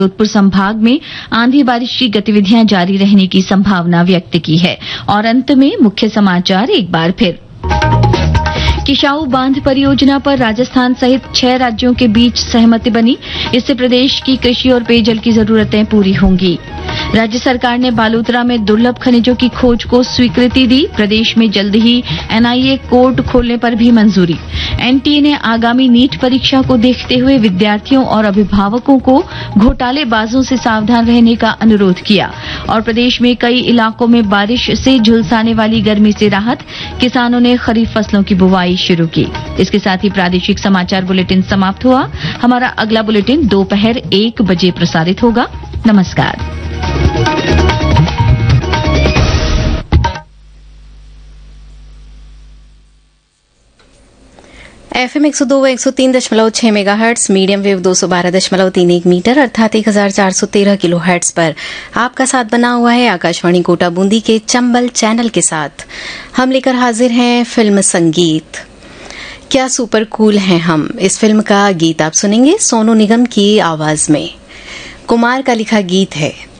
जोधपुर संभाग में आंधी बारिश की गतिविधियां जारी रहने की संभावना व्यक्त की है। और अंत में मुख्य समाचार एक बार फिर। किशाऊ बांध परियोजना पर राजस्थान सहित 6 राज्यों के बीच सहमति बनी। इससे प्रदेश की कृषि और पेयजल की जरूरतें पूरी होंगी। राज्य सरकार ने बालोतरा में दुर्लभ खनिजों की खोज को स्वीकृति दी। प्रदेश में जल्द ही एनआईए कोर्ट खोलने पर भी मंजूरी। एनटीए ने आगामी नीट परीक्षा को देखते हुए विद्यार्थियों और अभिभावकों को घोटालेबाजों से सावधान रहने का अनुरोध किया। और प्रदेश में कई इलाकों में बारिश से झुलसाने वाली गर्मी से राहत, किसानों ने खरीफ फसलों की बुवाई शुरू की। इसके साथ ही प्रादेशिक समाचार बुलेटिन समाप्त हुआ। हमारा अगला बुलेटिन दोपहर 1 बजे प्रसारित होगा। नमस्कार। FM 102 व 103.6 मेगाहर्ट्ज, मीडियम वेव 212.31 मीटर अर्थात 1413 किलोहर्ट्ज पर आपका साथ बना हुआ है आकाशवाणी कोटा बूंदी के चंबल चैनल के साथ। हम लेकर हाजिर हैं फिल्म संगीत। क्या सुपर कूल हैं हम, इस फिल्म का गीत आप सुनेंगे सोनू निगम की आवाज में। कुमार का लिखा गीत है।